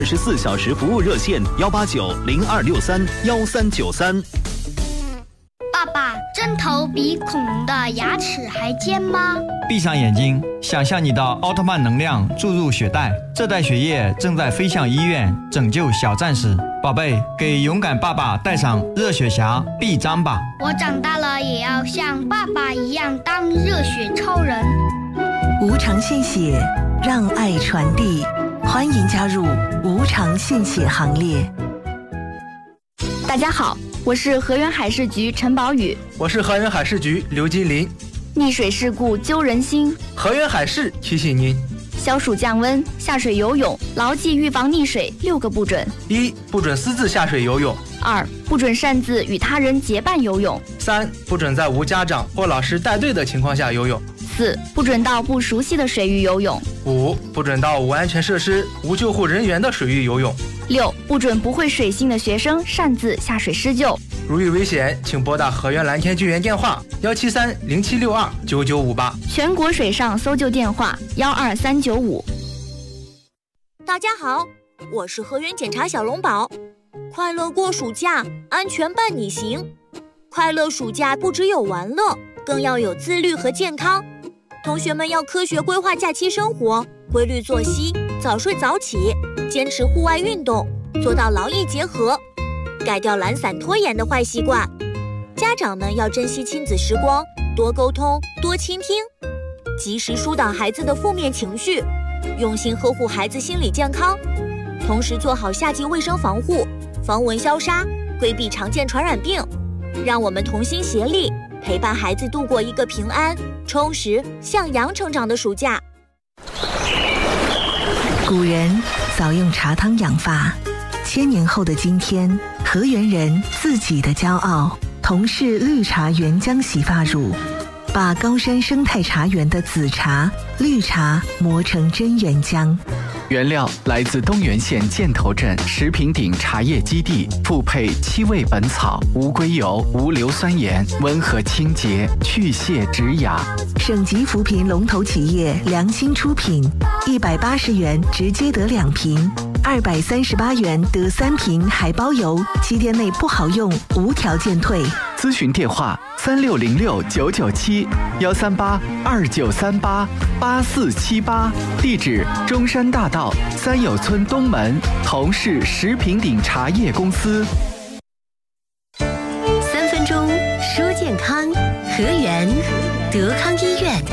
24小时服务热线189-0263-1393。 爸爸，针头比恐龙的牙齿还尖吗？ 闭上眼睛，想象你的奥特曼能量注入血袋，这袋血液正在飞向医院，拯救小战士。宝贝，给勇敢爸爸戴上热血侠臂章吧。 我长大了也要像爸爸一样当热血超人。 无偿献血，让爱传递，欢迎加入无偿献血行列。 大家好，我是河源海事局陈宝宇。 我是河源海事局刘金林。 溺水事故揪人心， 河源海事提醒您： 消暑降温，下水游泳，牢记预防溺水6个不准。 1. 不准私自下水游泳。 2. 不准擅自与他人结伴游泳。 3. 不准在无家长或老师带队的情况下游泳。 4. 不准到不熟悉的水域游泳。 5. 不准到无安全设施、无救护人员的水域游泳。 6. 不准不会水性的学生擅自下水施救。 如遇危险，请拨打河源蓝天救援电话173-0762-9958， 全国水上搜救电话12395。 大家好，我是河源检查小龙宝。快乐过暑假，安全伴你行。快乐暑假不只有玩乐，更要有自律和健康。同学们要科学规划假期生活，规律作息，早睡早起，坚持户外运动，做到劳逸结合，改掉懒散拖延的坏习惯。家长们要珍惜亲子时光，多沟通，多倾听，及时疏导孩子的负面情绪，用心呵护孩子心理健康，同时做好夏季卫生防护，防蚊消杀，规避常见传染病。让我们同心协力，陪伴孩子度过一个平安、充实、向阳成长的暑假。 古人早用茶汤养发，1000年后的今天，河源人自己的骄傲，同是绿茶原浆洗发乳，把高山生态茶园的紫茶、绿茶磨成真原浆。 原料来自东源县箭头镇石坪顶茶叶基地，复配7味本草、无硅油、无硫酸盐，温和清洁，去屑止痒。 省级扶贫龙头企业良心出品，180元直接得2瓶，238元得3瓶，还包邮，7天内不好用无条件退。 咨询电话3606-997-138-2938-8478，地址中山大道三友村东门，同是石坪顶茶叶公司。 3分钟说健康，河源德康医院。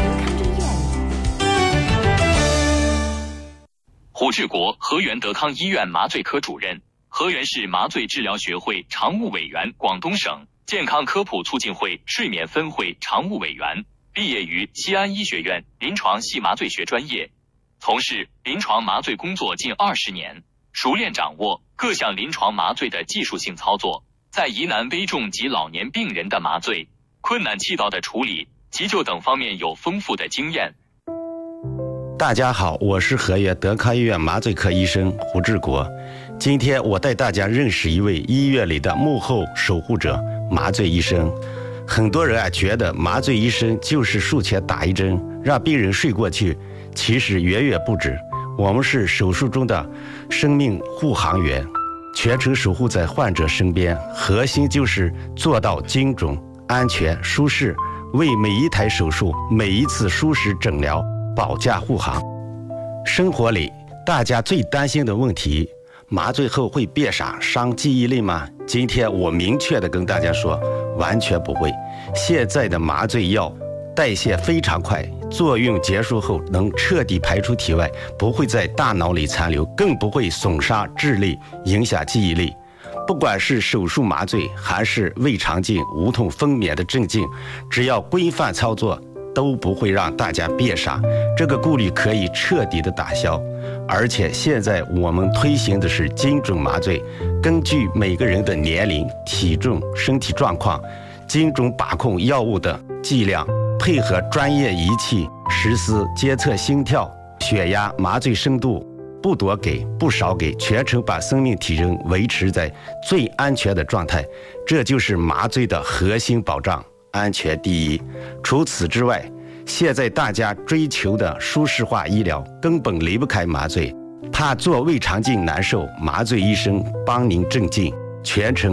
胡志国，河源德康医院麻醉科主任，河源市麻醉治疗学会常务委员，广东省健康科普促进会睡眠分会常务委员，毕业于西安医学院临床系麻醉学专业，从事临床麻醉工作近20年，熟练掌握各项临床麻醉的技术性操作，在疑难危重及老年病人的麻醉、困难气道的处理、急救等方面有丰富的经验。 大家好，我是河源德康医院麻醉科医生胡志国。今天我带大家认识一位医院里的幕后守护者——麻醉医生。很多人觉得麻醉医生就是术前打一针，让病人睡过去，其实远远不止。我们是手术中的生命护航员，全程守护在患者身边，核心就是做到精准、安全、舒适，为每一台手术、每一次舒适诊疗保驾护航。生活里大家最担心的问题，麻醉后会变傻、伤记忆力吗？今天我明确的跟大家说，完全不会。现在的麻醉药代谢非常快，作用结束后能彻底排出体外，不会在大脑里残留，更不会损伤智力，影响记忆力。不管是手术麻醉还是胃肠镜、无痛分娩的镇静，只要规范操作，都不会让大家变傻，这个顾虑可以彻底的打消。而且现在我们推行的是精准麻醉，根据每个人的年龄、体重、身体状况，精准把控药物的剂量，配合专业仪器实施监测心跳、血压、麻醉深度，不多给不少给，全程把生命体征维持在最安全的状态，这就是麻醉的核心保障，安全第一。除此之外，现在大家追求的舒适化医疗根本离不开麻醉， 他做胃肠镜难受，麻醉医生帮您镇静，全程